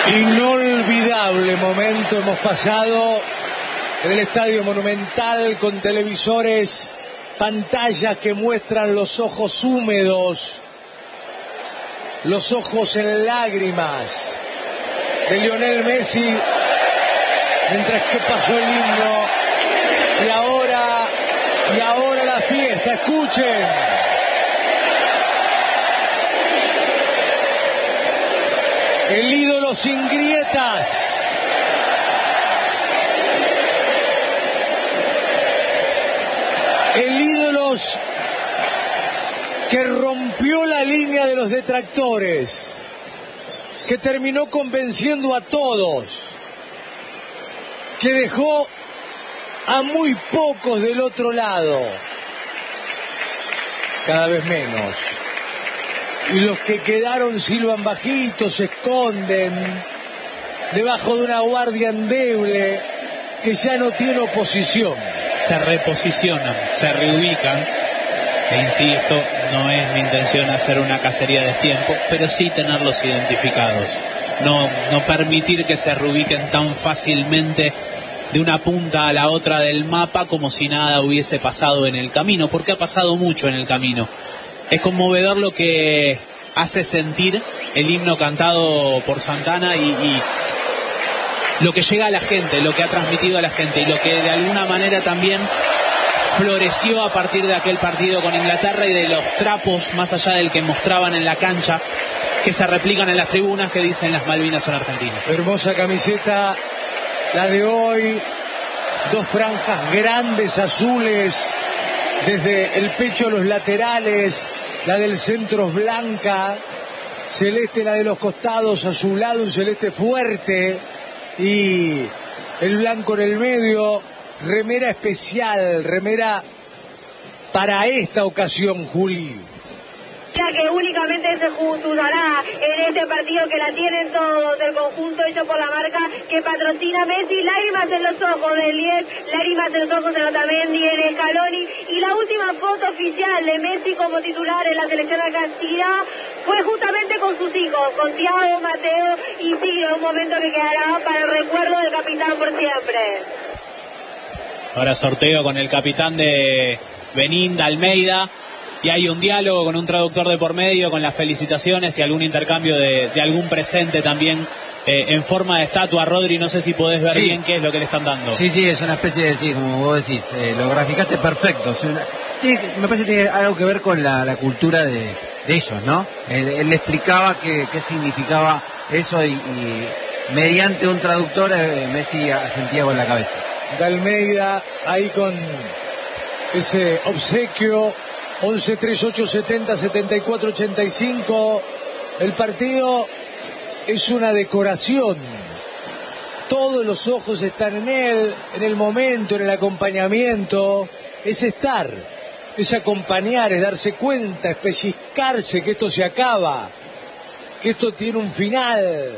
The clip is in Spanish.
Inolvidable momento hemos pasado en el Estadio Monumental con televisores, pantallas que muestran los ojos húmedos, los ojos en lágrimas de Lionel Messi mientras que pasó el himno y ahora la fiesta. Escuchen. El ídolo sin grietas. El ídolo que rompió la línea de los detractores, que terminó convenciendo a todos, que dejó a muy pocos del otro lado, cada vez menos. Y los que quedaron silban bajito, se esconden debajo de una guardia endeble que ya no tiene oposición. Se reposicionan, se reubican, e insisto, no es mi intención hacer una cacería de tiempo, pero sí tenerlos identificados. No permitir que se reubiquen tan fácilmente de una punta a la otra del mapa como si nada hubiese pasado en el camino, porque ha pasado mucho en el camino. Es conmovedor lo que hace sentir el himno cantado por Santana y lo que llega a la gente, lo que ha transmitido a la gente y lo que de alguna manera también floreció a partir de aquel partido con Inglaterra y de los trapos más allá del que mostraban en la cancha, que se replican en las tribunas, que dicen las Malvinas son argentinas. Hermosa camiseta la de hoy, dos franjas grandes azules desde el pecho a los laterales. La del centro es blanca, celeste la de los costados, azulado, un celeste fuerte y el blanco en el medio. Remera especial, remera para esta ocasión, Juli. Ya que únicamente se usará en este partido, que la tienen todos, el conjunto hecho por la marca que patrocina Messi. Lágrimas en los ojos de Liet, lágrimas en los ojos de Otamendi, en Scaloni, y la última foto oficial de Messi como titular en la selección argentina fue justamente con sus hijos, con Thiago, Mateo y Ciro, un momento que quedará para el recuerdo del capitán por siempre. Ahora sorteo con el capitán de Benín, de Almeida, y hay un diálogo con un traductor de por medio, con las felicitaciones y algún intercambio de algún presente también en forma de estatua. Rodri, no sé si podés ver bien qué es lo que le están dando. Sí, es una especie de, sí, como vos decís, lo graficaste perfecto. Me parece que tiene algo que ver con la cultura de ellos, ¿no? Él le explicaba qué significaba eso y mediante un traductor Messi asentía con la cabeza. De Almeida ahí con ese obsequio. 11 38 70 74 85. El partido es una decoración. Todos los ojos están en él, en el momento, en el acompañamiento. Es estar, es acompañar, es darse cuenta, es pellizcarse que esto se acaba, que esto tiene un final.